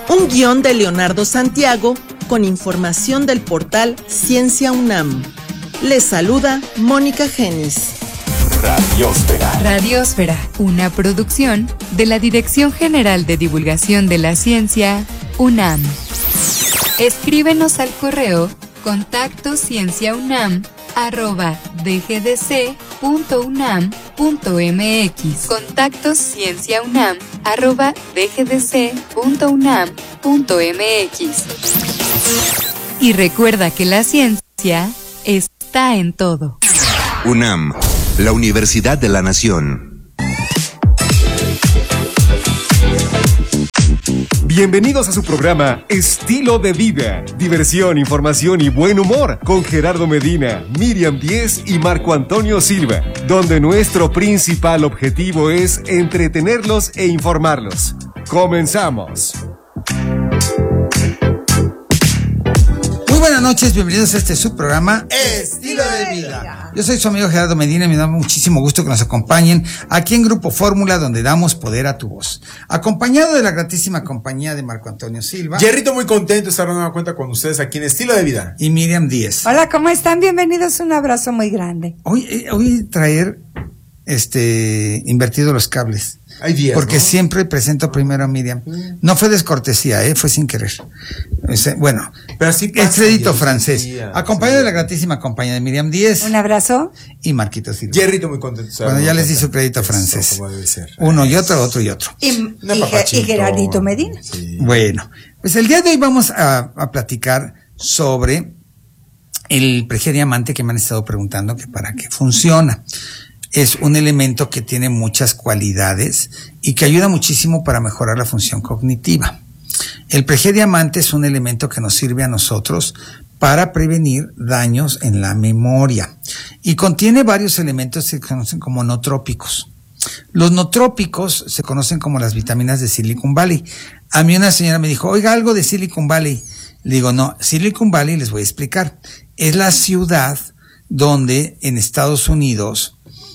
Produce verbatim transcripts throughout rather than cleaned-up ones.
Un guión de Leonardo Santiago con información del portal Ciencia UNAM. Les saluda Mónica Genis. Radiósfera. Radiósfera, una producción de la Dirección General de Divulgación de la Ciencia, UNAM. Escríbenos al correo contacto cienciaunam arroba dgdc.unam.mx. Contacto cienciaunam arroba dgdc.unam.mx. Y recuerda que la ciencia está en todo. UNAM, la Universidad de la Nación. Bienvenidos a su programa Estilo de Vida, diversión, información y buen humor con Gerardo Medina, Miriam Díez y Marco Antonio Silva, donde nuestro principal objetivo es entretenerlos e informarlos. ¡Comenzamos! Buenas noches, bienvenidos a este subprograma Estilo de Vida. Yo soy su amigo Gerardo Medina y me da muchísimo gusto que nos acompañen aquí en Grupo Fórmula, donde damos poder a tu voz. Acompañado de la gratísima compañía de Marco Antonio Silva. Jerrito, muy contento de estar dando cuenta con ustedes aquí en Estilo de Vida. Y Miriam Díez. Hola, ¿cómo están? Bienvenidos, un abrazo muy grande. Hoy, eh, hoy traer, este, invertido los cables. Hay días, Porque ¿no? siempre presento primero a Miriam. No fue descortesía, ¿eh? Fue sin querer. Bueno, pero así pasa, es crédito Dios, francés. día, Acompañado sí. de la gratísima compañía de Miriam Díez. Un abrazo. Y Marquito Silva. Jerrito, muy contento. Bueno, ya les di su crédito Eso, francés. como debe ser. Uno y otro, otro y otro. Y, Una y, papachito. y Gerardito Medina. Sí. Bueno, pues el día de hoy vamos a, a platicar sobre el prejediamante que me han estado preguntando que para qué funciona. Es un elemento que tiene muchas cualidades y que ayuda muchísimo para mejorar la función cognitiva. El prejediamante es un elemento que nos sirve a nosotros para prevenir daños en la memoria y contiene varios elementos que se conocen como nootrópicos. Los nootrópicos se conocen como las vitaminas de Silicon Valley. A mí una señora me dijo, oiga, algo de Silicon Valley. Le digo, no, Silicon Valley, les voy a explicar. Es la ciudad donde en Estados Unidos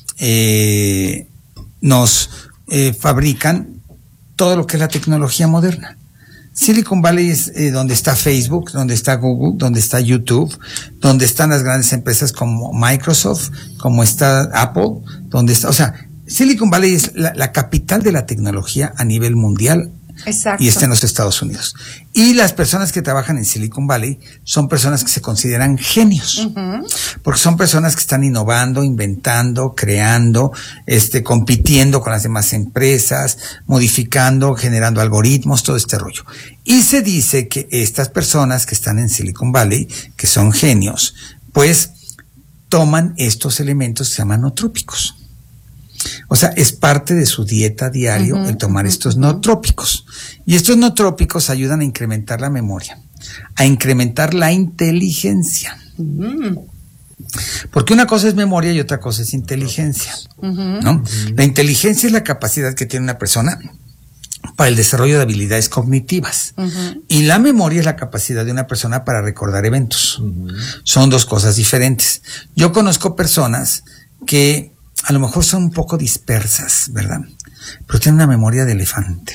eh, nos eh, fabrican todo lo que es la tecnología moderna. Silicon Valley es eh, donde está Facebook, donde está Google, donde está YouTube, donde están las grandes empresas como Microsoft, como está Apple, donde está, o sea, Silicon Valley es la, la capital de la tecnología a nivel mundial. Exacto. Y está en los Estados Unidos. Y las personas que trabajan en Silicon Valley son personas que se consideran genios. Uh-huh. Porque son personas que están innovando, inventando, creando, este, compitiendo con las demás empresas, modificando, generando algoritmos, todo este rollo. Y se dice que estas personas que están en Silicon Valley, que son genios, pues toman estos elementos que se llaman nootrópicos. O sea, es parte de su dieta diario uh-huh, el tomar uh-huh, estos nootrópicos. Y estos nootrópicos ayudan a incrementar la memoria, a incrementar la inteligencia. Uh-huh. Porque una cosa es memoria y otra cosa es inteligencia. Uh-huh. ¿No? Uh-huh. La inteligencia es la capacidad que tiene una persona para el desarrollo de habilidades cognitivas. Uh-huh. Y la memoria es la capacidad de una persona para recordar eventos. Uh-huh. Son dos cosas diferentes. Yo conozco personas que a lo mejor son un poco dispersas, ¿verdad? Pero tienen una memoria de elefante.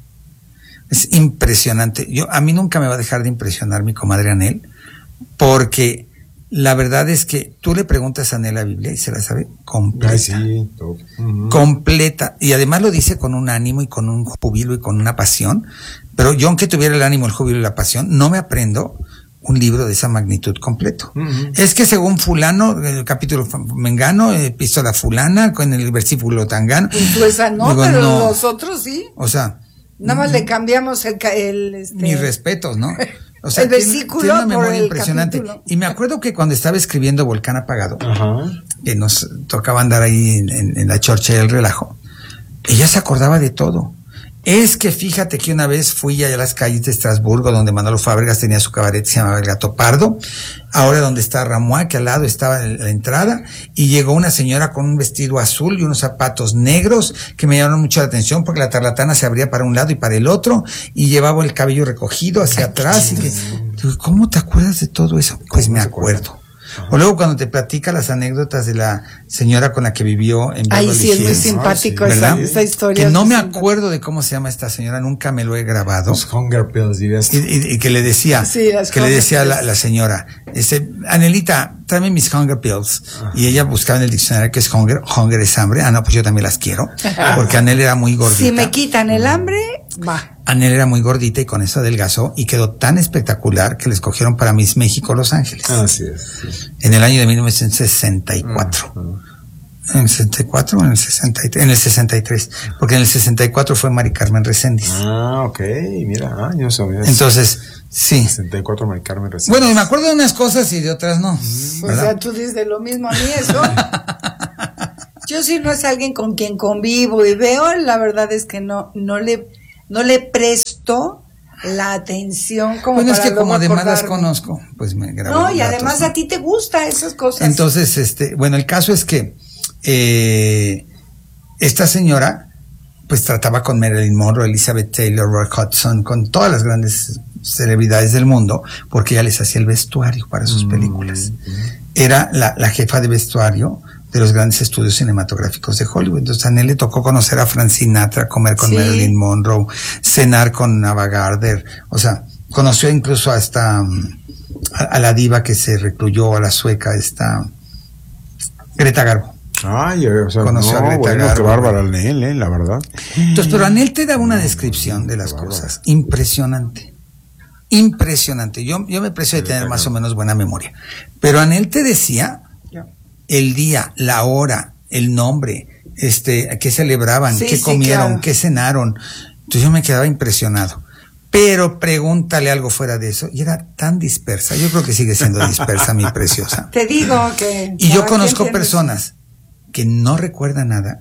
Es impresionante. Yo, a mí nunca me va a dejar de impresionar mi comadre Anel, porque la verdad es que tú le preguntas a Anel la Biblia y se la sabe completa. Ay, sí, todo. Uh-huh. Completa. Y además lo dice con un ánimo y con un júbilo y con una pasión. Pero yo, aunque tuviera el ánimo, el júbilo y la pasión, no me aprendo un libro de esa magnitud completo. Uh-huh. Es que según fulano, el capítulo mengano, epístola fulana, con el versículo tangano. Pues no, digo, pero no. Los otros sí. O sea. Nada más le cambiamos el, el este, mis respetos, ¿no? O sea, el versículo tiene, tiene una memoria por el impresionante. Capítulo. Y me acuerdo que cuando estaba escribiendo Volcán Apagado, uh-huh. que nos tocaba andar ahí en, en, en la chorcha del relajo, ella se acordaba de todo. Es que fíjate que una vez fui allá a las calles de Estrasburgo, donde Manolo Fábregas tenía su cabaret, se llamaba El Gato Pardo, ahora donde está Ramoa, que al lado estaba la entrada, y llegó una señora con un vestido azul y unos zapatos negros, que me llamaron mucho la atención, porque la tarlatana se abría para un lado y para el otro, y llevaba el cabello recogido hacia atrás, y que, digo, ¿cómo te acuerdas de todo eso? Pues me acuerdo. O luego cuando te platica las anécdotas de la señora con la que vivió en Ay, Beverly sí, es muy Hills, simpático ¿verdad? esa, esa historia. Que no es me muy simpática. acuerdo de cómo se llama esta señora, nunca me lo he grabado. Los Hunger Pills, dirías. Y, y- y que le decía, Sí, las que le Hunger decía a la, Pills. la señora, este, Anelita, tráeme mis Hunger Pills. Y ella buscaba en el diccionario que es Hunger, Hunger es hambre. Ah, no, pues yo también las quiero. Porque Anel era muy gordita. Si me quitan el hambre, va. Anel era muy gordita y con eso adelgazó y quedó tan espectacular que le escogieron para Miss México Los Ángeles. Así es. Sí. En el año de mil novecientos sesenta y cuatro. ¿En el sesenta y cuatro o en el sesenta y tres? En el sesenta y tres. Porque en el sesenta y cuatro fue Mari Carmen Reséndiz. Ah, ok. Mira, ah, yo sabía. Entonces, sí. sesenta y cuatro, Mari Carmen recién. Bueno, y me acuerdo de unas cosas y de otras no. O ¿verdad? sea, tú dices lo mismo a mí eso. Yo sí no es alguien con quien convivo y veo, la verdad es que no, no le, no le presto la atención como Bueno, es para que como luego además las acordarme. conozco, pues me grabo. No, los y datos, además ¿no? a ti te gusta esas cosas. Entonces, este, bueno, el caso es que eh, esta señora, pues trataba con Marilyn Monroe, Elizabeth Taylor, Roy Hodgson, con todas las grandes celebridades del mundo, porque ella les hacía el vestuario para sus películas. Era la, la jefa de vestuario de los grandes estudios cinematográficos de Hollywood. Entonces a Anel le tocó conocer a Frank Sinatra, comer con Sí. Marilyn Monroe, cenar con Ava Gardner, o sea, conoció incluso a esta, um, a, a la diva que se recluyó, a la sueca, esta Greta Garbo. Ay, o sea, Conoció a no, Greta bueno, Garbo. qué bárbara Anel, eh, la verdad. Entonces, pero Anel te da una descripción de las cosas impresionante. Impresionante. Yo, yo me precio de tener más o menos buena memoria. Pero Anel te decía el día, la hora, el nombre, este, qué celebraban, Sí, qué sí, comieron, claro. qué cenaron. Entonces yo me quedaba impresionado. Pero pregúntale algo fuera de eso. Y era tan dispersa. Yo creo que sigue siendo dispersa, mi preciosa. Te digo que... Y yo cada conozco quien tiene- personas que no recuerdan nada.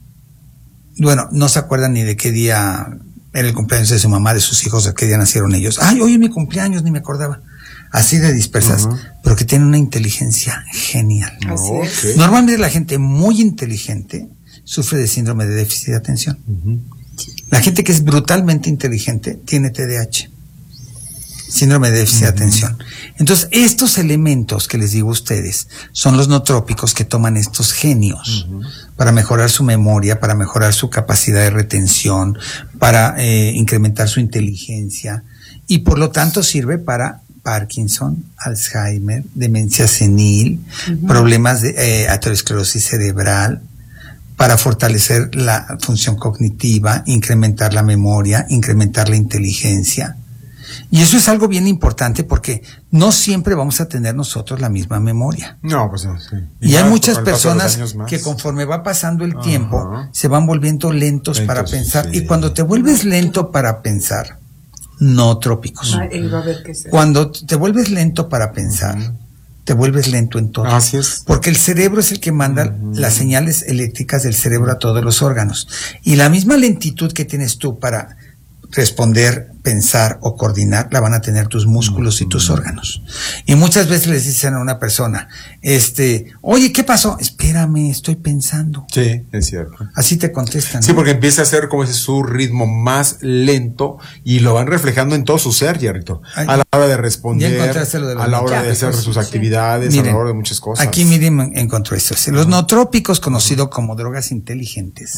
Bueno, no se acuerdan ni de qué día era el cumpleaños de su mamá, de sus hijos, de qué día nacieron ellos. Ay, hoy es mi cumpleaños, ni me acordaba. Así de dispersas, Ujú. pero que tienen una inteligencia genial. Así No, es. ok. Normalmente la gente muy inteligente sufre de síndrome de déficit de atención. Ujú. La gente que es brutalmente inteligente tiene T D A H, síndrome de déficit de atención. Entonces, estos elementos que les digo a ustedes son los nootrópicos que toman estos genios para mejorar su memoria, para mejorar su capacidad de retención, para eh, incrementar su inteligencia y por lo tanto sirve para Parkinson, Alzheimer, demencia senil, problemas de eh, aterosclerosis cerebral, para fortalecer la función cognitiva, incrementar la memoria, incrementar la inteligencia. Y eso es algo bien importante porque no siempre vamos a tener nosotros la misma memoria. No, pues no, sí. Y, hay más muchas con el paso de los personas años más. que conforme va pasando el Ajá. tiempo se van volviendo lentos, Lentos, para pensar. sí. Y cuando te vuelves lento para pensar, no trópicos. Ay, iba a ver qué es eso. Cuando te vuelves lento para pensar, te vuelves lento en todo. Así es. Porque el cerebro es el que manda Ujú. las señales eléctricas del cerebro a todos los órganos. Y la misma lentitud que tienes tú para responder, pensar o coordinar, la van a tener tus músculos y tus órganos. Y muchas veces les dicen a una persona, este, oye, ¿qué pasó? Espérame, estoy pensando. Sí, es cierto. Así te contestan. Sí, ¿no? porque empieza a ser como ese su ritmo más lento y lo van reflejando en todo su ser, Yarrito. Ay, A la hora de responder, ya encontraste lo de los a la hora de hacer nootrópicos. sus Sí. actividades, a Miren, la hora de muchas cosas. Aquí Miriam encontró esto. Los nootrópicos, conocidos como drogas inteligentes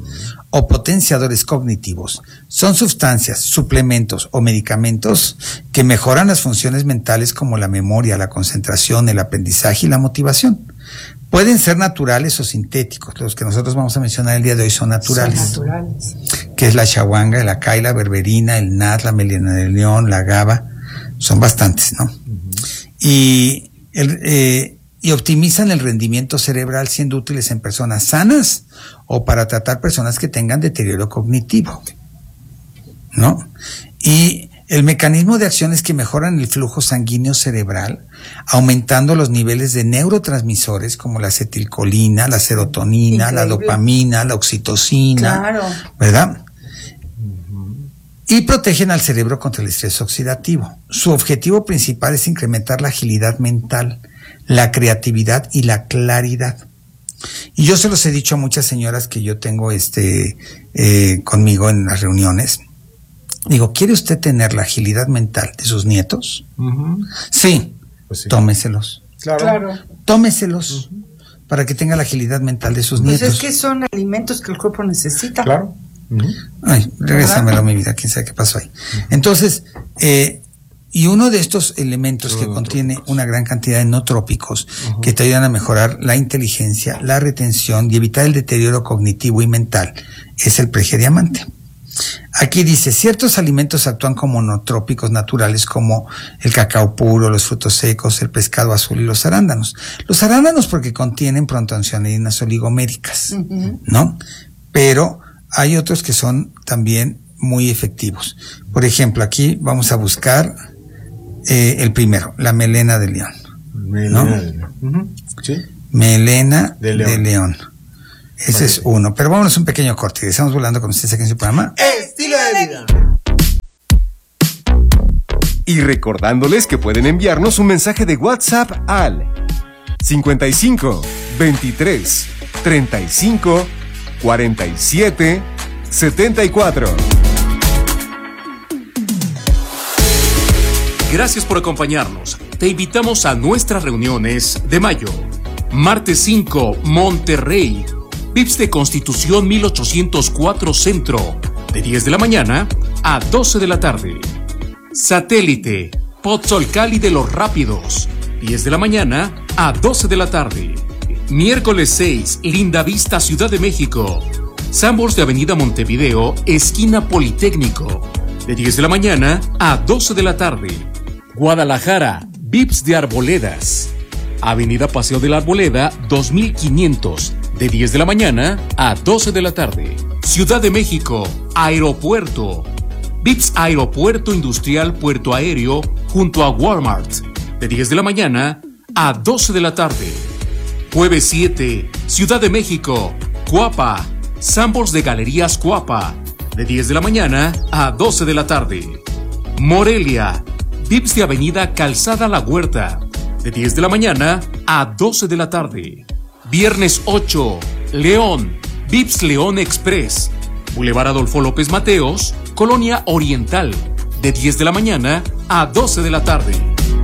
o potenciadores cognitivos, son sustancias, suplementos o medicamentos que mejoran las funciones mentales como la memoria, la concentración, el aprendizaje y la motivación. Pueden ser naturales o sintéticos. Los que nosotros vamos a mencionar el día de hoy son naturales. Son naturales. Que es la chawanga, la kai, la berberina, el nat, la melena de león, la gaba, son bastantes, ¿no? Y, el, eh, y optimizan el rendimiento cerebral siendo útiles en personas sanas o para tratar personas que tengan deterioro cognitivo, ¿no? Y el mecanismo de acción es que mejoran el flujo sanguíneo cerebral, aumentando los niveles de neurotransmisores como la acetilcolina, la serotonina, la Increíble. dopamina, la oxitocina, Claro. ¿verdad? Y protegen al cerebro contra el estrés oxidativo. Su objetivo principal es incrementar la agilidad mental, la creatividad y la claridad. Y yo se los he dicho a muchas señoras que yo tengo este eh, conmigo en las reuniones. Digo, ¿quiere usted tener la agilidad mental de sus nietos? Ujú. Sí, Pues sí. tómeselos. Claro. Claro. Tómeselos uh-huh. para que tenga la agilidad mental de sus pues nietos. Es que son alimentos que el cuerpo necesita. Claro. Uh-huh. Ay, regrésamelo, mi vida, quién sabe qué pasó ahí. Uh-huh. Entonces, eh, y uno de estos elementos que contiene una gran cantidad de no trópicos uh-huh. que te ayudan a mejorar la inteligencia, la retención y evitar el deterioro cognitivo y mental es el pregediamante. Aquí dice, ciertos alimentos actúan como nootrópicos naturales como el cacao puro, los frutos secos, el pescado azul y los arándanos. Los arándanos porque contienen proanthocyanidins oligoméricas, uh-huh. ¿no? Pero hay otros que son también muy efectivos. Por ejemplo, aquí vamos a buscar eh, el primero, la melena de león. Melena ¿no? de león. Uh-huh. ¿Sí? Melena de león. De león. Ese vale. es uno. Pero vámonos un pequeño corte. Estamos volando con ustedes aquí en su programa Estilo de Vida. Y recordándoles que pueden enviarnos un mensaje de WhatsApp al cincuenta y cinco, veintitrés, treinta y cinco, cuarenta y siete, setenta y cuatro. Gracias por acompañarnos. Te invitamos a nuestras reuniones de mayo. Martes cinco, Monterrey. V I P S de Constitución mil ochocientos cuatro Centro, de diez de la mañana a doce de la tarde. Satélite, Pozzolcali de los Rápidos, diez de la mañana a doce de la tarde. Miércoles seis, Linda Vista, Ciudad de México. Sanborns de Avenida Montevideo, esquina Politécnico, de diez de la mañana a doce de la tarde. Guadalajara, V I P S de Arboledas. Avenida Paseo de la Arboleda, dos mil quinientos, de diez de la mañana a doce de la tarde. Ciudad de México, Aeropuerto. V I P S Aeropuerto Industrial Puerto Aéreo, junto a Walmart, de diez de la mañana a doce de la tarde. Jueves siete, Ciudad de México, Cuapa. Sanborns de Galerías Cuapa, de diez de la mañana a doce de la tarde. Morelia, V I P S de Avenida Calzada La Huerta, de diez de la mañana a doce de la tarde. Viernes ocho, León, V I P S León Express, Boulevard Adolfo López Mateos, Colonia Oriental, de diez de la mañana a doce de la tarde.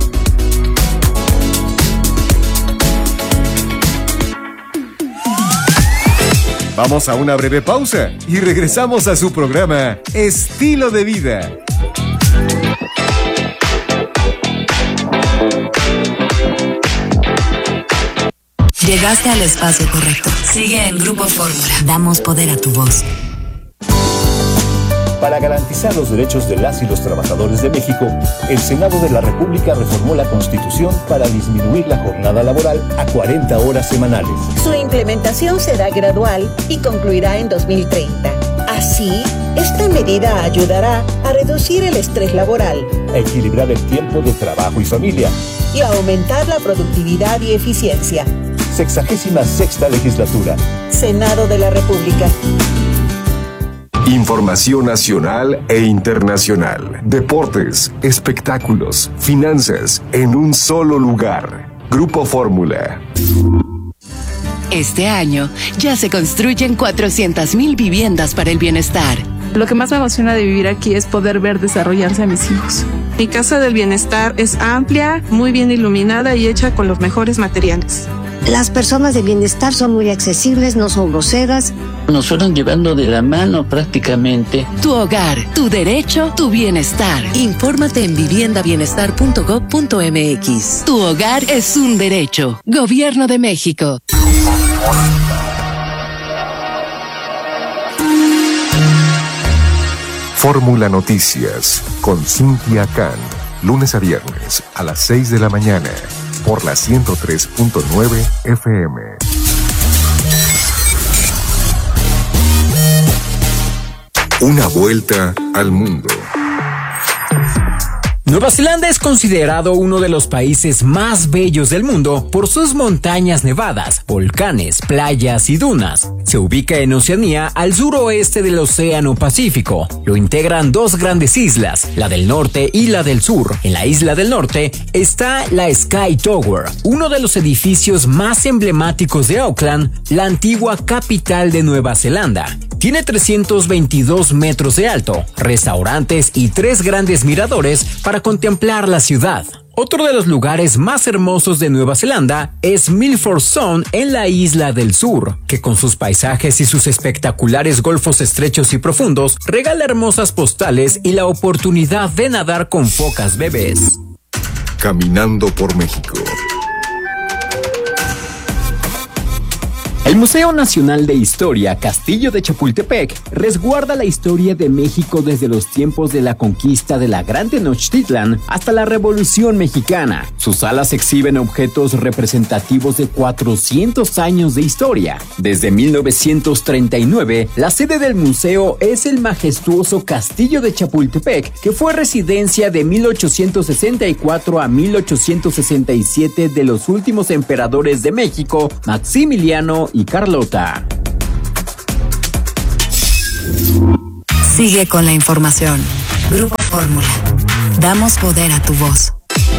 Vamos a una breve pausa y regresamos a su programa Estilo de Vida. Llegaste al espacio correcto. Sigue en Grupo Fórmula. Damos poder a tu voz. Para garantizar los derechos de las y los trabajadores de México, el Senado de la República reformó la Constitución para disminuir la jornada laboral a cuarenta horas semanales. Su implementación será gradual y concluirá en dos mil treinta. Así, esta medida ayudará a reducir el estrés laboral, a equilibrar el tiempo de trabajo y familia y a aumentar la productividad y eficiencia. Sexagésima sexta legislatura. Senado de la República. Información nacional e internacional. Deportes, espectáculos, finanzas, en un solo lugar. Grupo Fórmula. Este año ya se construyen cuatrocientas mil viviendas para el bienestar. Lo que más me emociona de vivir aquí es poder ver desarrollarse a mis hijos. Mi casa del bienestar es amplia, muy bien iluminada y hecha con los mejores materiales. Las personas de bienestar son muy accesibles, no son groseras. Nos fueron llevando de la mano prácticamente. Tu hogar, tu derecho, tu bienestar. Infórmate en vivienda bienestar punto gob punto eme equis. Tu hogar es un derecho. Gobierno de México. Fórmula Noticias con Cintia Can. Lunes a viernes a las seis de la mañana. Por la ciento tres punto nueve F M. Una vuelta al mundo. Nueva Zelanda es considerado uno de los países más bellos del mundo por sus montañas nevadas, volcanes, playas y dunas. Se ubica en Oceanía, al suroeste del Océano Pacífico. Lo integran dos grandes islas, la del norte y la del sur. En la isla del norte está la Sky Tower, uno de los edificios más emblemáticos de Auckland, la antigua capital de Nueva Zelanda. Tiene trescientos veintidós metros de alto, restaurantes y tres grandes miradores para contemplar la ciudad. Otro de los lugares más hermosos de Nueva Zelanda es Milford Sound en la isla del sur, que con sus paisajes y sus espectaculares golfos estrechos y profundos regala hermosas postales y la oportunidad de nadar con focas bebés. Caminando por México. El Museo Nacional de Historia Castillo de Chapultepec resguarda la historia de México desde los tiempos de la conquista de la Gran Tenochtitlan hasta la Revolución Mexicana. Sus salas exhiben objetos representativos de cuatrocientos años de historia. Desde mil novecientos treinta y nueve, la sede del museo es el majestuoso Castillo de Chapultepec, que fue residencia de mil ochocientos sesenta y cuatro a mil ochocientos sesenta y siete de los últimos emperadores de México, Maximiliano y Carlota. Sigue con la información. Grupo Fórmula. Damos poder a tu voz.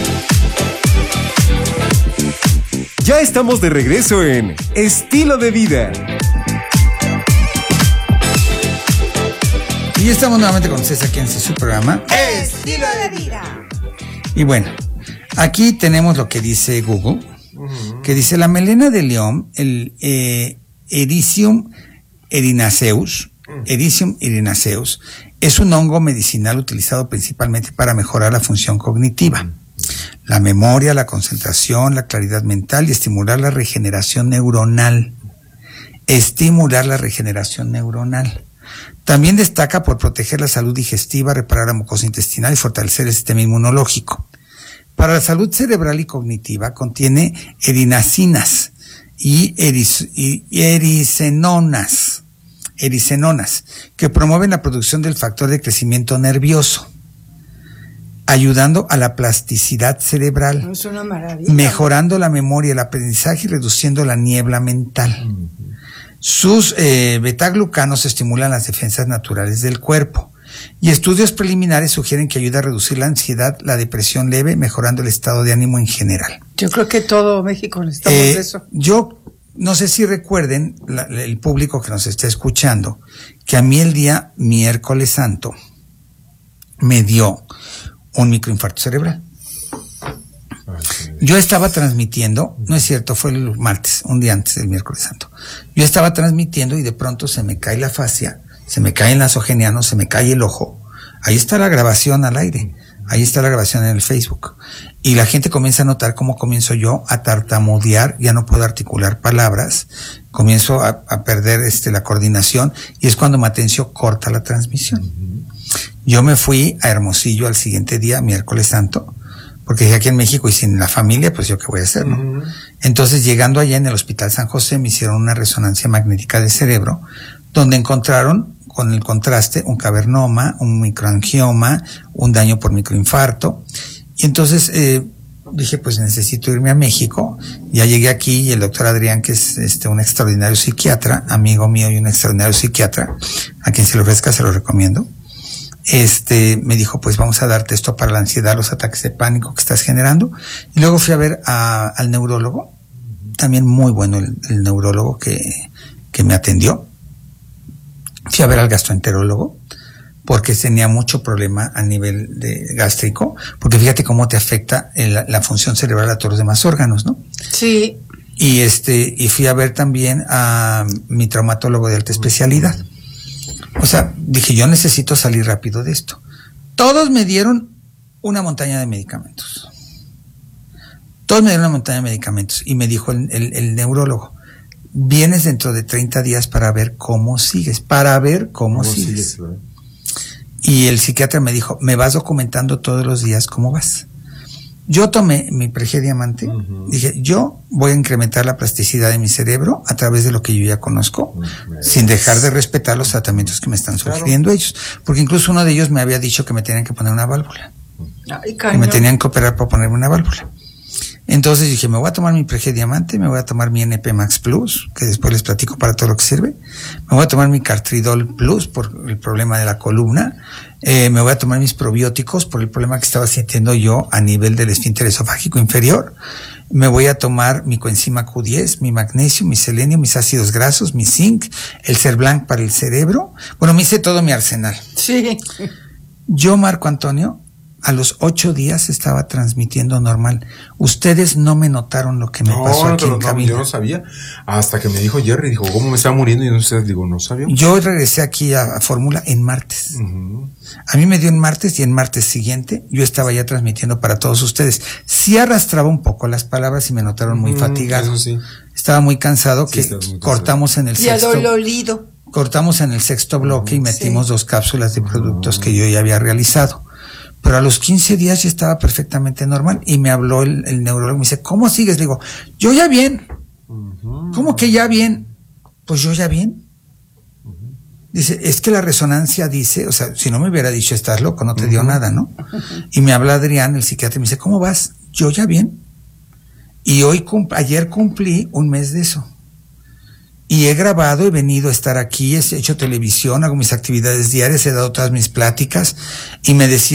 Ya estamos de regreso en Estilo de Vida. Y estamos nuevamente con ustedes aquí en este su programa Estilo de Vida. Y bueno, aquí tenemos lo que dice Google, uh-huh. que dice la melena de león, el eh, Ericium erinaceus, uh-huh. Ericium erinaceus, es un hongo medicinal utilizado principalmente para mejorar la función cognitiva, uh-huh. la memoria, la concentración, la claridad mental y estimular la regeneración neuronal. Estimular la regeneración neuronal. También destaca por proteger la salud digestiva, reparar la mucosa intestinal y fortalecer el sistema inmunológico. Para la salud cerebral y cognitiva contiene erinacinas y, eris, y erisenonas, erisenonas, que promueven la producción del factor de crecimiento nervioso, ayudando a la plasticidad cerebral, es una maravilla, mejorando la memoria, el aprendizaje y reduciendo la niebla mental. Uh-huh. Sus eh, betaglucanos estimulan las defensas naturales del cuerpo y estudios preliminares sugieren que ayuda a reducir la ansiedad, la depresión leve, mejorando el estado de ánimo en general. Yo creo que todo México necesitamos eh, de eso. Yo no sé si recuerden, la, el público que nos está escuchando, que a mí el día miércoles santo me dio un microinfarto cerebral. Yo estaba transmitiendo, no es cierto, fue el martes, un día antes del miércoles santo. Yo estaba transmitiendo y de pronto se me cae la fascia, se me cae el nasogeniano, se me cae el ojo. Ahí está la grabación al aire, ahí está la grabación en el Facebook. Y la gente comienza a notar cómo comienzo yo a tartamudear, ya no puedo articular palabras, comienzo a, a perder este, la coordinación y es cuando Matencio corta la transmisión. Yo me fui a Hermosillo al siguiente día, miércoles santo, porque dije aquí en México y sin la familia, pues yo qué voy a hacer, ¿no? Uh-huh. Entonces, llegando allá en el Hospital San José, me hicieron una resonancia magnética de cerebro, donde encontraron, con el contraste, un cavernoma, un microangioma, un daño por microinfarto. Y entonces, eh, dije, pues necesito irme a México. Ya llegué aquí y el doctor Adrián, que es este un extraordinario psiquiatra, amigo mío y un extraordinario psiquiatra, a quien se lo ofrezca se lo recomiendo. Este, me dijo, pues vamos a darte esto para la ansiedad, los ataques de pánico que estás generando. Y luego fui a ver a, al neurólogo, también muy bueno el, el neurólogo que, que me atendió. Fui a ver al gastroenterólogo, porque tenía mucho problema a nivel de gástrico, porque fíjate cómo te afecta el, la función cerebral a todos los demás órganos, ¿no? Sí. Y este, y fui a ver también a mi traumatólogo de alta especialidad. O sea, dije, yo necesito salir rápido de esto. Todos me dieron una montaña de medicamentos. Todos me dieron una montaña de medicamentos. Y me dijo el, el, el neurólogo, vienes dentro de treinta días para ver cómo sigues, para ver cómo, ¿Cómo sigues. sigues Y el psiquiatra me dijo, me vas documentando todos los días cómo vas. Yo tomé mi Prege Diamante, uh-huh. dije, yo voy a incrementar la plasticidad de mi cerebro a través de lo que yo ya conozco, uh-huh. sin dejar de respetar los tratamientos que me están sugiriendo claro. ellos. Porque incluso uno de ellos me había dicho que me tenían que poner una válvula. Ay, que me tenían que operar para ponerme una válvula. Entonces dije, me voy a tomar mi Prege Diamante, me voy a tomar mi N P Max Plus, que después les platico para todo lo que sirve. Me voy a tomar mi Cartridol Plus por el problema de la columna. Eh, me voy a tomar mis probióticos por el problema que estaba sintiendo yo a nivel del esfínter esofágico inferior. Me voy a tomar mi coenzima Q diez, mi magnesio, mi selenio, mis ácidos grasos, mi zinc, el Cerblanc para el cerebro. Bueno, me hice todo mi arsenal. Sí. Yo, Marco Antonio, A los ocho días estaba transmitiendo normal. Ustedes no me notaron lo que me no, pasó aquí no, en no, cabina. Yo no sabía. Hasta que me dijo Jerry, dijo, ¿cómo me estaba muriendo? Y no sé, digo, no sabía. Yo regresé aquí a, a Fórmula en martes. Uh-huh. A mí me dio en martes y en martes siguiente yo estaba ya transmitiendo para todos ustedes. Sí arrastraba un poco las palabras y me notaron muy uh-huh, fatigado. Eso sí. Estaba muy cansado sí, que muy cansado. Cortamos en el y sexto. adolorido. Cortamos en el sexto bloque uh-huh, y metimos sí. dos cápsulas de productos uh-huh. que yo ya había realizado. Pero a los quince días ya estaba perfectamente normal y me habló el, el neurólogo y me dice, ¿cómo sigues? Le digo, yo ya bien. Uh-huh. ¿Cómo que ya bien? Pues yo ya bien. Uh-huh. Dice, es que la resonancia dice, o sea, si no me hubiera dicho, estás loco, no te uh-huh. dio nada, ¿no? Uh-huh. Y me habla Adrián, el psiquiatra, y me dice, ¿cómo vas? Yo ya bien. Y hoy, ayer cumplí un mes de eso. Y he grabado, he venido a estar aquí, he hecho televisión, hago mis actividades diarias, he dado todas mis pláticas, y me decía,